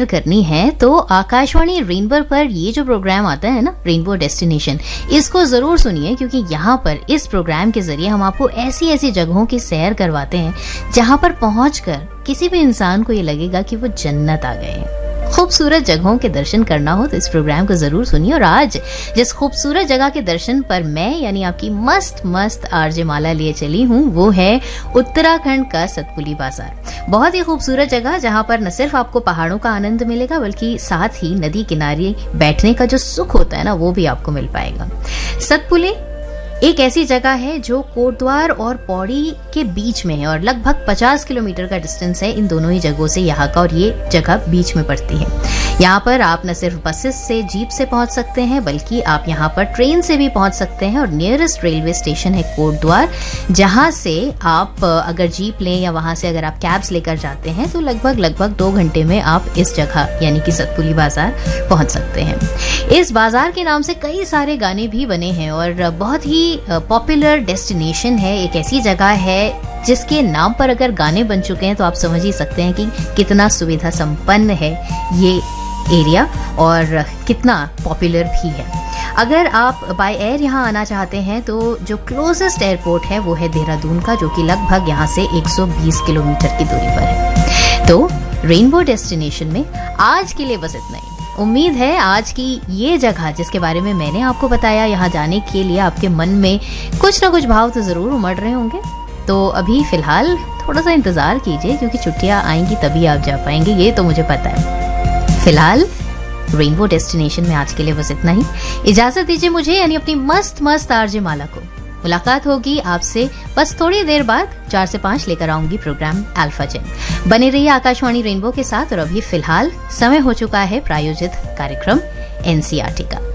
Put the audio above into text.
सैर करनी है तो आकाशवाणी रेनबो पर ये जो प्रोग्राम आता है ना, रेनबो डेस्टिनेशन, इसको जरूर सुनिए, क्योंकि यहाँ पर इस प्रोग्राम के जरिए हम आपको ऐसी ऐसी जगहों की सैर करवाते हैं जहाँ पर पहुंचकर किसी भी इंसान को ये लगेगा कि वो जन्नत आ गए हैं। खूबसूरत जगहों के दर्शन करना हो तो इस प्रोग्राम को जरूर सुनिए। और आज जिस खूबसूरत जगह के दर्शन पर मैं यानी आपकी मस्त मस्त आरजे माला लिए चली हूँ वो है उत्तराखंड का सतपुली बाजार। बहुत ही खूबसूरत जगह जहाँ पर न सिर्फ आपको पहाड़ों का आनंद मिलेगा बल्कि साथ ही नदी किनारे बैठने का जो सुख होता है ना वो भी आपको मिल पाएगा। सतपुली एक ऐसी जगह है जो कोटद्वार और पौड़ी के बीच में है और लगभग 50 किलोमीटर का डिस्टेंस है इन दोनों ही जगहों से यहाँ का, और ये जगह बीच में पड़ती है। यहाँ पर आप न सिर्फ बसेस से, जीप से पहुंच सकते हैं बल्कि आप यहाँ पर ट्रेन से भी पहुंच सकते हैं। और नियरेस्ट रेलवे स्टेशन है कोटद्वार, जहाँ से आप अगर जीप लें या वहां से अगर आप कैब्स लेकर जाते हैं तो लगभग 2 घंटे में आप इस जगह यानी कि सतपुली बाजार पहुंच सकते हैं। इस बाजार के नाम से कई सारे गाने भी बने हैं और बहुत ही पॉपुलर डेस्टिनेशन है। एक ऐसी जगह है जिसके नाम पर अगर गाने बन चुके हैं तो आप समझ ही सकते हैं कि कितना सुविधा संपन्न है ये एरिया और कितना पॉपुलर भी है। अगर आप बाय एयर यहाँ आना चाहते हैं तो जो क्लोजेस्ट एयरपोर्ट है वो है देहरादून का, जो कि लगभग यहाँ से 120 किलोमीटर की दूरी पर है। तो रेनबो डेस्टिनेशन में आज के लिए बस इतना ही। उम्मीद है आज की ये जगह जिसके बारे में मैंने आपको बताया, यहाँ जाने के लिए आपके मन में कुछ ना कुछ भाव तो जरूर उमड़ रहे होंगे। तो अभी फिलहाल थोड़ा सा इंतजार कीजिए, क्योंकि छुट्टियां आएंगी तभी आप जा पाएंगे, ये तो मुझे पता है। फिलहाल रेनबो डेस्टिनेशन में आज के लिए बस इतना ही। इजाजत दीजिए मुझे यानी अपनी मस्त मस्त आरजे माला को। मुलाकात होगी आपसे बस थोड़ी देर बाद। 4 से 5 लेकर आऊंगी प्रोग्राम अल्फा जेन। बने रहिए आकाशवाणी रेनबो के साथ। और अभी फिलहाल समय हो चुका है प्रायोजित कार्यक्रम एनसीईआरटी का।